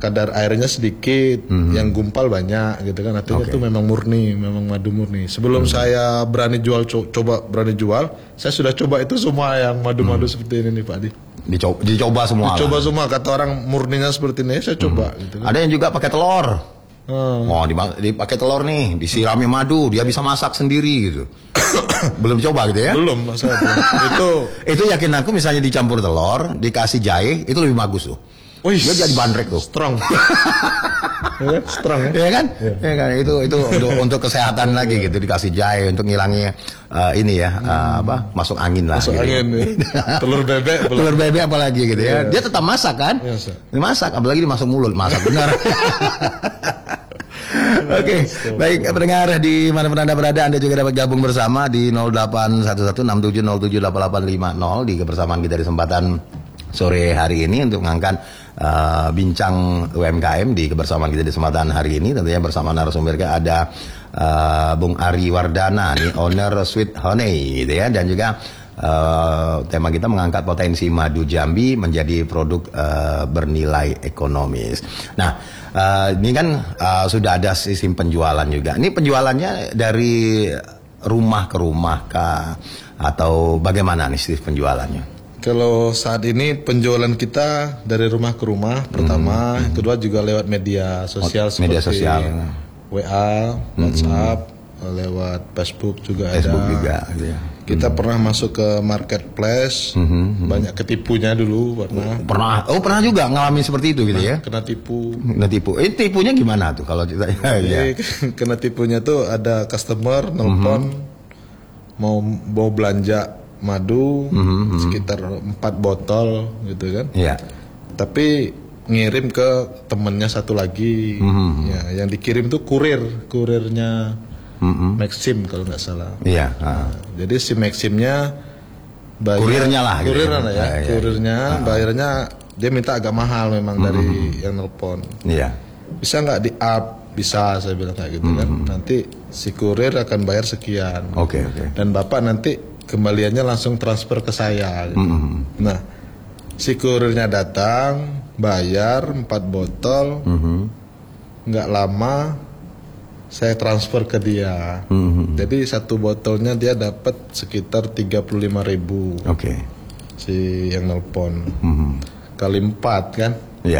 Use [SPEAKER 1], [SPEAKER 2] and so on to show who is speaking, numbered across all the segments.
[SPEAKER 1] kadar airnya sedikit, yang gumpal banyak gitu kan. Artinya itu memang murni, memang madu murni. Sebelum saya berani jual, berani jual, saya sudah coba itu semua yang madu-madu seperti ini nih Pak Adi.
[SPEAKER 2] Dicoba semua.
[SPEAKER 1] Dicoba semua, kata orang murninya seperti ini, saya coba gitu kan.
[SPEAKER 2] Ada yang juga pakai telur. Oh, dipakai telur nih, disirami madu, dia bisa masak sendiri gitu. Belum coba gitu ya?
[SPEAKER 1] Belum, saya belum.
[SPEAKER 2] Itu yakin aku, misalnya dicampur telur, dikasih jahe, itu lebih bagus tuh.
[SPEAKER 1] Wih,
[SPEAKER 2] dia jadi bandrek tuh.
[SPEAKER 1] Strong. Strong ya?
[SPEAKER 2] Iya kan? Iya kan? Itu untuk kesehatan lagi gitu, dikasih jahe untuk ngilangi ini ya, masuk angin lah.
[SPEAKER 1] Masuk
[SPEAKER 2] gitu.
[SPEAKER 1] angin ya. Telur bebek
[SPEAKER 2] apalagi gitu ya. Dia tetap masak kan? Dimasak, apalagi dimasuk mulut, masak benar. Oke, baik pendengar di mana pun Anda berada, Anda juga dapat gabung bersama di 081167078850 di kebersamaan kita di kesempatan sore hari ini untuk mengangkat bincang UMKM di kebersamaan kita di kesempatan hari ini. Tentunya bersama narasumber kita ada Bung Ari Wardana, nih owner Sweet Honey gitu ya, dan juga tema kita mengangkat potensi madu Jambi menjadi produk bernilai ekonomis. Nah, ini kan sudah ada sistem penjualan juga. Ini penjualannya dari rumah ke rumah kah, atau bagaimana nih sistem penjualannya?
[SPEAKER 1] Kalau saat ini penjualan kita dari rumah ke rumah pertama, kedua juga lewat media sosial seperti WA, WhatsApp, lewat Facebook juga ada.
[SPEAKER 2] Juga, gitu ya.
[SPEAKER 1] Kita pernah masuk ke marketplace, banyak ketipunya dulu
[SPEAKER 2] pernah. Pernah juga ngalamin seperti itu gitu ya?
[SPEAKER 1] Kena tipu.
[SPEAKER 2] Tipunya gimana tuh kalau kita?
[SPEAKER 1] Kena tipunya tuh ada customer nelpon mau belanja madu sekitar 4 botol gitu kan. Iya. Tapi ngirim ke temennya satu lagi. Ya, yang dikirim tuh kurirnya Maxim kalau nggak salah. Iya. Jadi si Maximnya kurirnya lah. Kurirnya bayarnya dia minta agak mahal memang dari yang nelpon. Iya. Bisa nggak di up? Bisa, saya bilang kayak gitu kan. Nanti si kurir akan bayar sekian. Oke. Dan bapak nanti kembaliannya langsung transfer ke saya gitu. Nah, si kurirnya datang, bayar 4 botol, nggak lama saya transfer ke dia. Jadi satu botolnya dia dapat sekitar 35.000. Si yang nelpon kali 4 kan,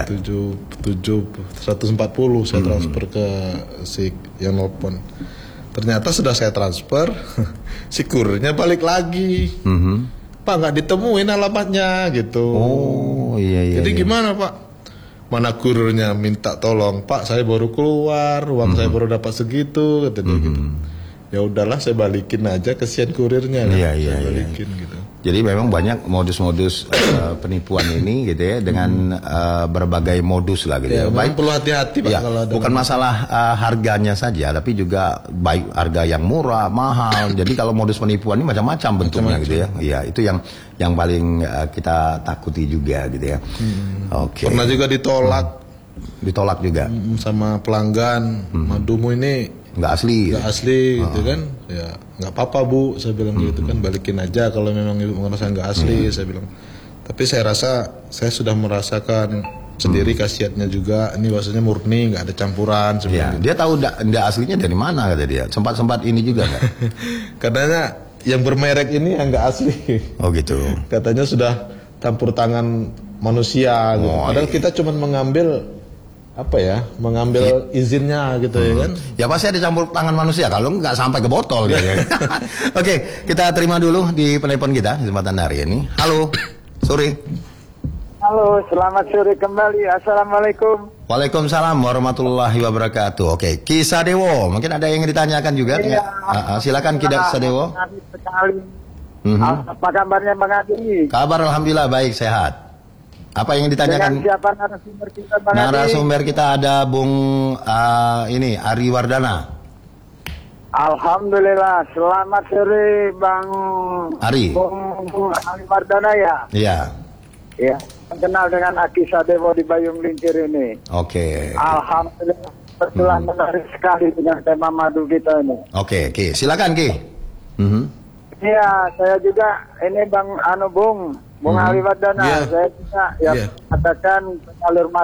[SPEAKER 1] 140 saya transfer ke si yang nelpon. Ternyata sudah saya transfer, si kurirnya balik lagi. Pak, nggak ditemuin alamatnya gitu. Jadi gimana Pak? Mana kurirnya minta tolong, Pak saya baru keluar, uang saya baru dapat segitu, kata dia gitu. Ya udahlah, saya balikin aja, kesian kurirnya kan. Balikin gitu.
[SPEAKER 2] Jadi memang banyak modus-modus penipuan ini gitu ya, dengan berbagai modus lah gitu ya.
[SPEAKER 1] Baik, perlu hati-hati Pak kalau ada.
[SPEAKER 2] Bukan masalah harganya saja, tapi juga baik harga yang murah, mahal. Jadi kalau modus penipuan ini macam-macam bentuknya gitu ya. Iya, itu yang paling kita takuti juga gitu ya.
[SPEAKER 1] Pernah juga
[SPEAKER 2] ditolak juga
[SPEAKER 1] sama pelanggan, madumu ini nggak asli gitu kan. Ya nggak apa-apa Bu, saya bilang gitu kan, balikin aja kalau memang ibu merasa nggak asli, saya bilang. Tapi saya rasa saya sudah merasakan sendiri khasiatnya juga. Ini bahasanya murni, nggak ada campuran.
[SPEAKER 2] Gitu. Dia tahu nggak aslinya dari mana kata dia. Sempat ini juga nggak?
[SPEAKER 1] Katanya yang bermerek ini yang nggak asli. Oh gitu. Katanya sudah campur tangan manusia. Gitu. Padahal kita cuma mengambil mengambil izinnya gitu ya kan.
[SPEAKER 2] Ya pasti ada campur tangan manusia, kalau nggak sampai ke botol gitu ya. Oke, kita terima dulu di penelpon kita di kesempatan hari ini. Halo, sore.
[SPEAKER 3] Halo, selamat sore kembali. Assalamualaikum.
[SPEAKER 2] Waalaikumsalam warahmatullahi wabarakatuh. Oke, Ki Sadewo, mungkin ada yang ditanyakan juga. Silakan Ki Sadewo.
[SPEAKER 3] Apa kabarnya Bang Adi?
[SPEAKER 2] Kabar alhamdulillah baik, sehat. Apa yang ditanyakan?
[SPEAKER 3] Dengan siapa narasumber kita, Bang
[SPEAKER 2] narasumber Adi? Kita ada Bung Ari Wardana.
[SPEAKER 3] Alhamdulillah, selamat sore Bang
[SPEAKER 2] Ari.
[SPEAKER 3] Bung Ari Wardana ya.
[SPEAKER 2] Iya.
[SPEAKER 3] Ya, kenal dengan Aki Sadewo di Bayung Lincir ini.
[SPEAKER 2] Oke.
[SPEAKER 3] Alhamdulillah, betulan menarik sekali dengan tema madu kita ini.
[SPEAKER 2] Oke, Ki, silakan Ki.
[SPEAKER 3] Iya, saya juga ini Bang Bung Ali Wardana, saya juga katakan penyalur